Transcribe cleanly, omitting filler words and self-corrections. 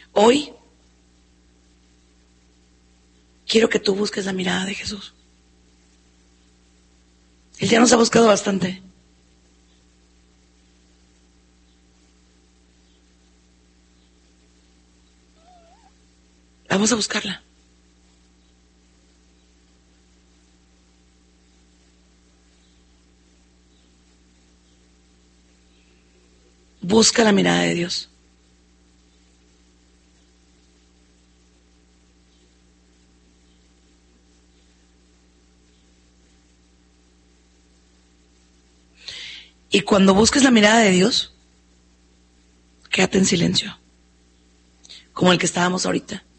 Hoy quiero que tú busques la mirada de Jesús. Él ya nos ha buscado bastante. Vamos a buscarla. Busca la mirada de Dios. Y cuando busques la mirada de Dios, quédate en silencio, como el que estábamos ahorita.